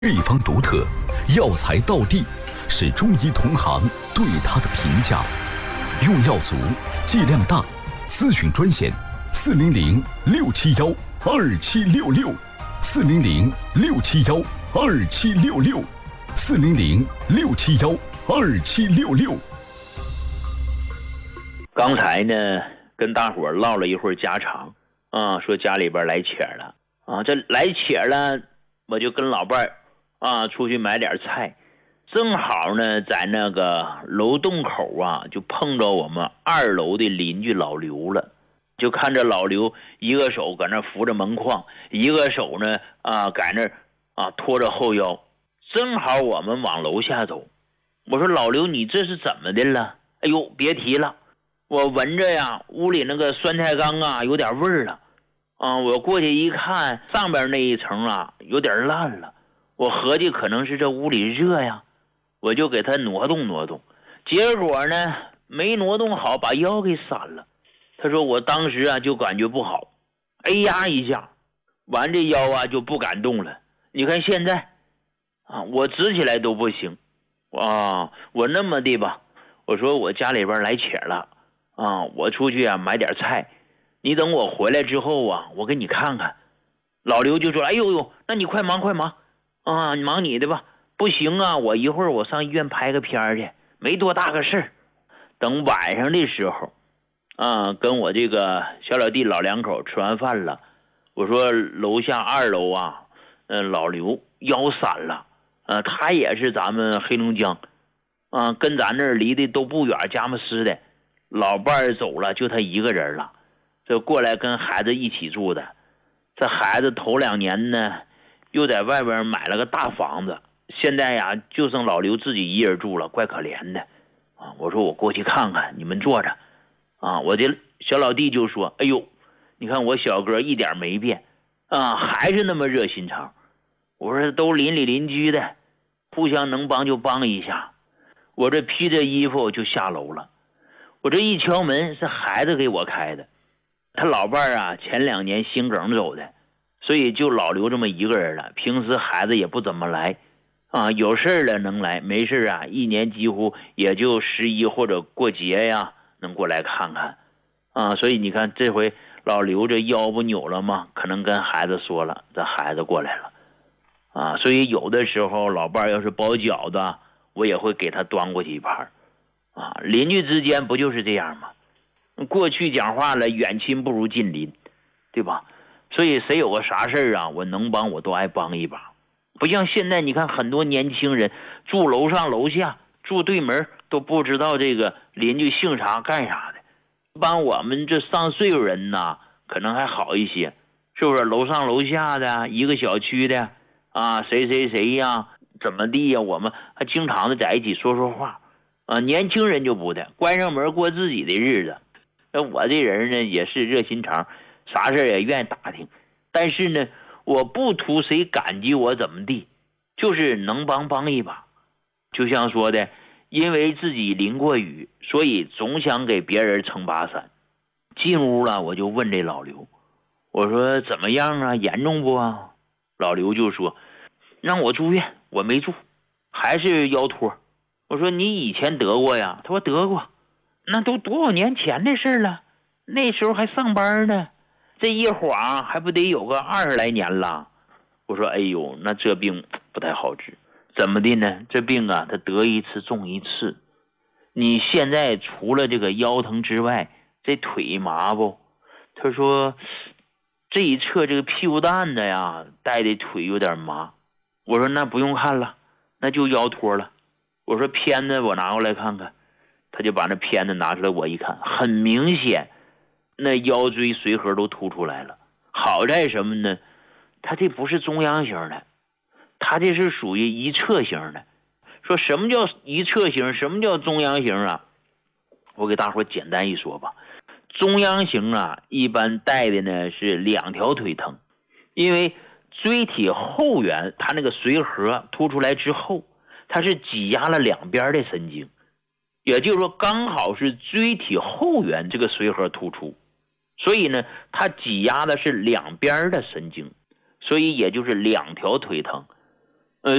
配方独特，药材到地，是中医同行对它的评价。用药足，剂量大，咨询专线400-671-2766，400-671-2766，400-671-2766。 刚才呢，跟大伙唠了一会儿家常啊，说家里边来钱了啊，这来钱了，我就跟老伴儿啊出去买点菜，正好呢在那个楼洞口啊，就碰着我们2楼的邻居老刘了。就看着老刘一个手搁那扶着门框，一个手呢在那拖着后腰，正好我们往楼下走。我说老刘，你这是怎么的了？哎呦，别提了，我闻着呀屋里那个酸菜缸啊有点味儿了我过去一看，上边那一层啊有点烂了，我合计可能是这屋里热呀，我就给他挪动挪动，结果呢没挪动好，把腰给闪了。他说我当时啊就感觉不好，哎呀一下，完这腰啊就不敢动了。你看现在我直起来都不行我那么的吧，我说我家里边来钱了我出去买点菜，你等我回来之后我给你看看。老刘就说哎呦呦，那你快忙快忙你忙你的吧，不行我一会儿我上医院拍个片去，没多大个事儿。等晚上的时候跟我这个小老弟老两口吃完饭了，我说楼下2楼老刘腰闪了他也是咱们黑龙江跟咱这儿离的都不远，佳木斯的，老伴儿走了，就他一个人了，这过来跟孩子一起住的。这孩子头2年呢又在外边买了个大房子，现在就剩老刘自己一人住了，怪可怜的我说我过去看看，你们坐着我这小老弟就说哎呦，你看我小哥一点没变还是那么热心肠。我说都邻里邻居的，互相能帮就帮一下。我这披着衣服就下楼了，我这一敲门是孩子给我开的，他老伴儿前2年心梗走的，所以就老刘这么一个人了，平时孩子也不怎么来有事了能来，没事一年几乎也就11或者过节能过来看看所以你看这回老刘这腰不扭了吗？可能跟孩子说了，这孩子过来了所以有的时候老伴要是包饺子，我也会给他端过去一盘邻居之间不就是这样吗？过去讲话了，远亲不如近邻，对吧？所以谁有个啥事我能帮我都爱帮一把。不像现在你看很多年轻人住楼上楼下，住对门都不知道这个邻居姓啥干啥的。帮我们这上岁数人可能还好一些，是不是？楼上楼下的一个小区的谁谁谁怎么地我们还经常的在一起说说话年轻人就不的，关上门过自己的日子。我这人呢也是热心肠，啥事也愿意打听，但是呢我不图谁感激我怎么地，就是能帮一把。就像说的，因为自己淋过雨，所以总想给别人撑把伞。进屋了我就问这老刘，我说怎么样严重不老刘就说让我住院，我没住，还是腰托。我说你以前得过呀？他说得过，那都多少年前的事了，那时候还上班呢，这一晃还不得有个20来年了。我说哎呦，那这病不太好治。怎么的呢？这病他得一次中一次。你现在除了这个腰疼之外，这腿麻不？他说这一侧这个屁股蛋子带的腿有点麻。我说那不用看了，那就腰托了。我说片子我拿过来看看，他就把那片子拿出来，我一看很明显，那腰椎髓核都凸出来了。好在什么呢？他这不是中央型的，他这是属于一侧型的。说什么叫一侧型，什么叫中央型我给大伙简单一说吧。中央型一般带的呢是2条腿疼，因为椎体后缘它那个髓核凸出来之后，它是挤压了2边的神经，也就是说刚好是椎体后缘这个髓核突出，所以呢它挤压的是2边的神经，所以也就是2条腿疼。